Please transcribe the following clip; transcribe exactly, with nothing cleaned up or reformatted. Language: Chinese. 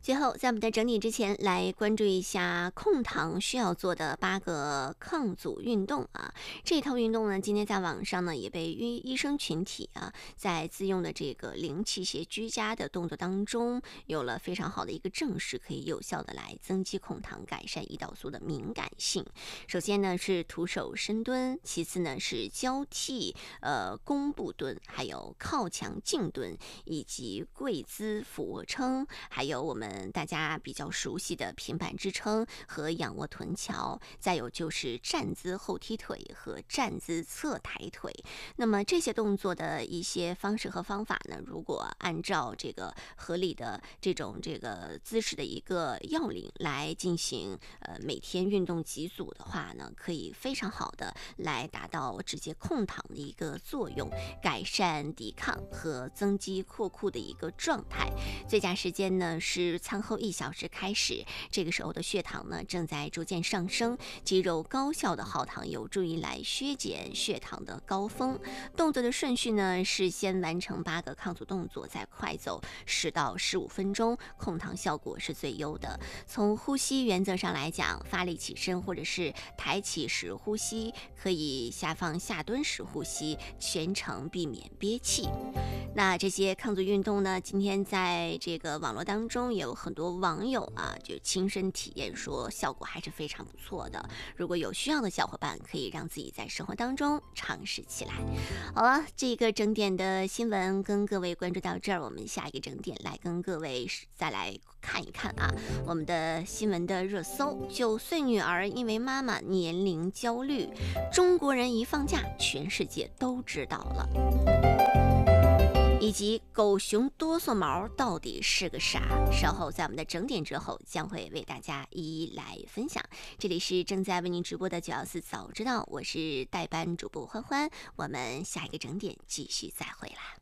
最后，在我们的整理之前，来关注一下控糖需要做的八个抗阻运动啊。这套运动呢，今天在网上呢也被医医生群体啊，在自用的这个零器械居家的动作当中，有了非常好的一个证实，可以有效的来增肌控糖，改善胰岛素的敏感性。首先呢是徒手深蹲，其次呢是交替呃弓步蹲，还有靠墙静蹲，以及跪姿俯卧撑，还有我们大家比较熟悉的平板支撑和仰卧臀桥，再有就是站姿后踢腿和站姿侧抬腿。那么这些动作的一些方式和方法呢，如果按照这个合理的这种这个姿势的一个要领来进行，呃，每天运动几组的话呢，可以非常好的来达到直接控糖的一个作用，改善抵抗和增肌扩库的一个状态。最佳时间呢是餐后一小时开始，这个时候的血糖呢正在逐渐上升，肌肉高效的耗糖有助于来削减血糖的高峰。动作的顺序呢是先完成八个抗阻动作，再快走十到十五分钟，控糖效果是最优的。从呼吸原则上来讲，发力起身或者是抬起时呼吸，可以下放下蹲时呼吸，全程避免憋气。那这些抗阻运动呢，今天在这个网络当中也有很多网友啊，就亲身体验说效果还是非常不错的。如果有需要的小伙伴，可以让自己在生活当中尝试起来。好了，这个整点的新闻跟各位关注到这儿，我们下一个整点来跟各位再来看一看啊，我们的新闻的热搜：九岁女儿因为妈妈年龄焦虑，中国人一放假，全世界都知道了。以及狗熊哆嗦毛到底是个啥？稍后在我们的整点之后，将会为大家一一来分享。这里是正在为您直播的九一四早知道，我是代班主播欢欢，我们下一个整点继续再会啦。